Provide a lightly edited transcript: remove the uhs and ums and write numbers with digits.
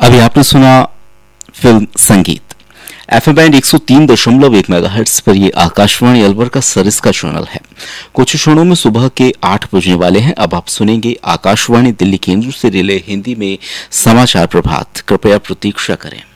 अभी आपने सुना फिल्म संगीत। एफएम बैंड 103.1 मेगाहर्ट्ज पर ये आकाशवाणी अलवर का सरिस का चैनल है। कुछ क्षणों में सुबह के 8 बजने वाले हैं। अब आप सुनेंगे आकाशवाणी दिल्ली केंद्र से रिले हिंदी में समाचार प्रभात। कृपया प्रतीक्षा करें।